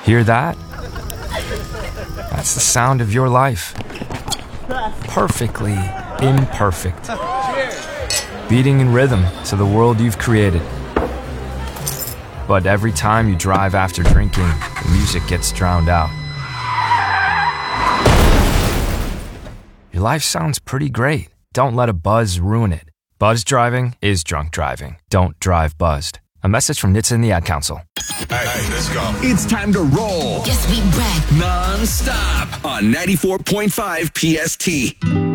Hear that? That's the sound of your life. Perfectly imperfect. Beating in rhythm to the world you've created. But every time you drive after drinking, the music gets drowned out. Your life sounds pretty great. Don't let a buzz ruin it. Buzz driving is drunk driving. Don't drive buzzed. A message from NHTSA and the Ad Council. Hey, let's go. It's time to roll. Yes, we back. Non-stop on 94.5 PST.